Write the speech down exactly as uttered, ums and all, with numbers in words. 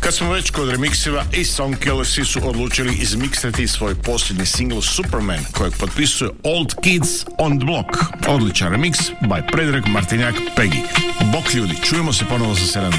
Kad smo već kod remiksiva, i Song Killersi su odlučili izmiksati svoj posljednji singl Superman, kojeg potpisuje Old Kids on the Block. Odličan remix by Predrag Martinjak Peggy. Bok ljudi, čujemo se ponovo za sedam